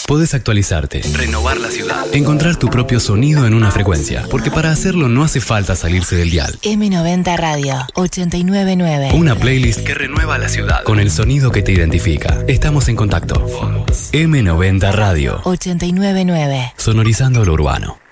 Podés actualizarte, renovar la ciudad, encontrar tu propio sonido en una frecuencia, porque para hacerlo no hace falta salirse del dial. M90 Radio 899. Una playlist que renueva la ciudad con el sonido que te identifica. Estamos en contacto. M90 Radio 899. Sonorizando lo urbano.